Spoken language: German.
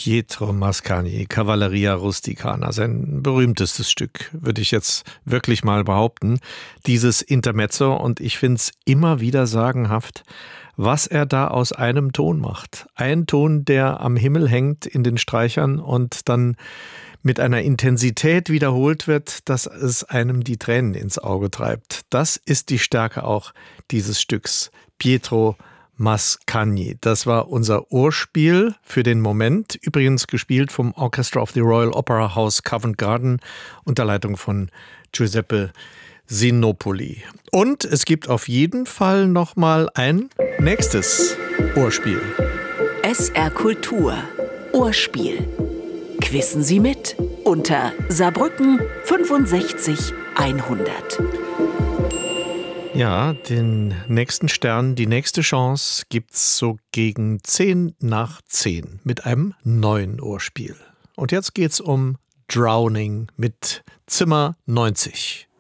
Pietro Mascagni, Cavalleria Rusticana, sein berühmtestes Stück, würde ich jetzt wirklich mal behaupten, dieses Intermezzo. Und ich finde es immer wieder sagenhaft, was er da aus einem Ton macht. Ein Ton, der am Himmel hängt in den Streichern und dann mit einer Intensität wiederholt wird, dass es einem die Tränen ins Auge treibt. Das ist die Stärke auch dieses Stücks. Pietro Mascagni. Das war unser Urspiel für den Moment. Übrigens gespielt vom Orchestra of the Royal Opera House Covent Garden unter Leitung von Giuseppe Sinopoli. Und es gibt auf jeden Fall noch mal ein nächstes Urspiel. SR Kultur. Urspiel. Quissen Sie mit unter Saarbrücken 65 100. Ja, den nächsten Stern, die nächste Chance gibt's so gegen 10 nach 10 mit einem neuen Urspiel. Und jetzt geht's um Drowning mit Zimmer 90.